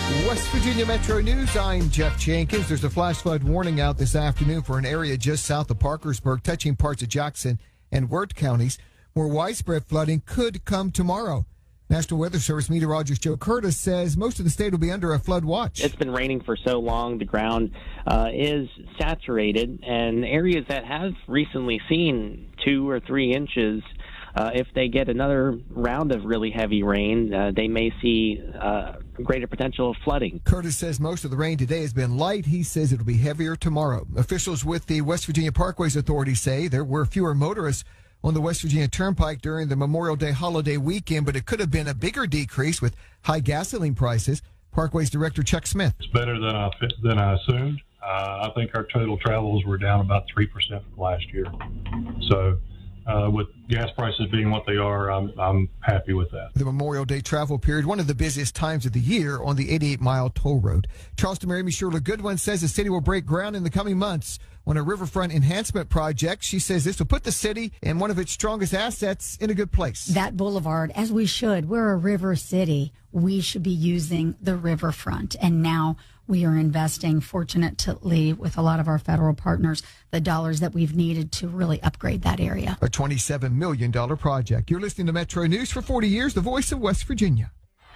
West Virginia Metro News, I'm Jeff Jenkins. There's a flash flood warning out this afternoon for an area just south of Parkersburg, touching parts of Jackson and Wirt counties. More widespread flooding could come tomorrow. National Weather Service meteorologist Joe Curtis says most of the state will be under a flood watch. It's been raining for so long, the ground is saturated, and areas that have recently seen 2 or 3 inches, if they get another round of really heavy rain, they may see greater potential of flooding. Curtis says most of the rain today has been light. He says it'll be heavier tomorrow. Officials with the West Virginia Parkways Authority say there were fewer motorists on the West Virginia Turnpike during the Memorial Day holiday weekend, but it could have been a bigger decrease with high gasoline prices. Parkways Director Chuck Smith. It's better than I assumed. I think our total travels were down about 3% from last year. So with gas prices being what they are, I'm happy with that. The Memorial Day travel period, one of the busiest times of the year on the 88-mile toll road. Charleston Mayor Shirley Goodwin says the city will break ground in the coming months on a riverfront enhancement project. She says this will put the city and one of its strongest assets in a good place. That boulevard, as we should. We're a river city. We should be using the riverfront. And now we are investing, fortunately, with a lot of our federal partners, the dollars that we've needed to really upgrade that area. A $27 million project. You're listening to Metro News for 40 years, the voice of West Virginia.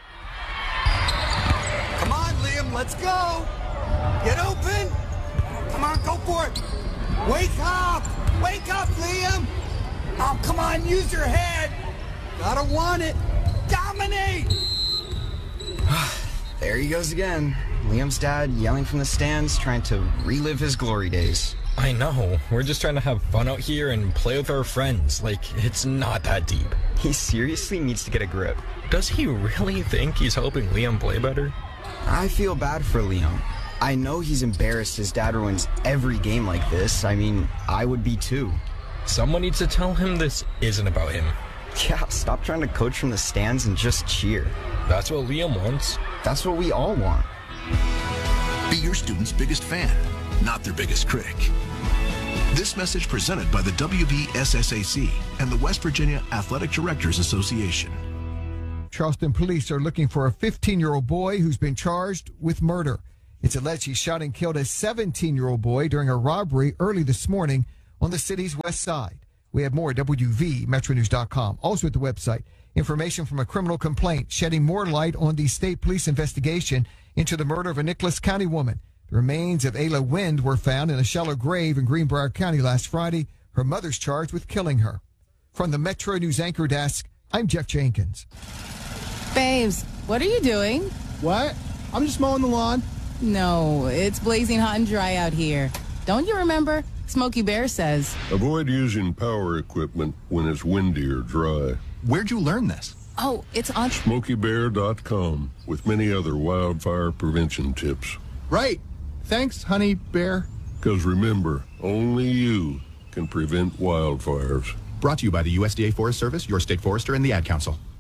Come on, Liam, let's go. Get open. Come on, go for it. Wake up, Liam. Oh, come on, use your head. Gotta want it. Dominate. There he goes again. Liam's dad yelling from the stands, trying to relive his glory days. I know. We're just trying to have fun out here and play with our friends. Like, it's not that deep. He seriously needs to get a grip. Does he really think he's helping Liam play better? I feel bad for Liam. I know he's embarrassed his dad ruins every game like this. I mean, I would be too. Someone needs to tell him this isn't about him. Yeah, stop trying to coach from the stands and just cheer. That's what Liam wants. That's what we all want. Be your student's biggest fan, not their biggest critic. This message presented by the WVSSAC and the West Virginia Athletic Directors Association. Charleston police are looking for a 15-year-old boy who's been charged with murder. It's alleged he shot and killed a 17-year-old boy during a robbery early this morning on the city's west side. We have more at WVMetroNews.com. Also at the website, information from a criminal complaint shedding more light on the state police investigation into the murder of a Nicholas County woman. The remains of Ayla Wind were found in a shallow grave in Greenbrier County last Friday. Her mother's charged with killing her. From the Metro News anchor desk, I'm Jeff Jenkins. Babes, what are you doing? What? I'm just mowing the lawn. No, it's blazing hot and dry out here. Don't you remember? Smokey Bear says. Avoid using power equipment when it's windy or dry. Where'd you learn this? Oh, it's on SmokeyBear.com with many other wildfire prevention tips. Right. Thanks, Honey Bear. Because remember, only you can prevent wildfires. Brought to you by the USDA Forest Service, your state forester, and the Ad Council.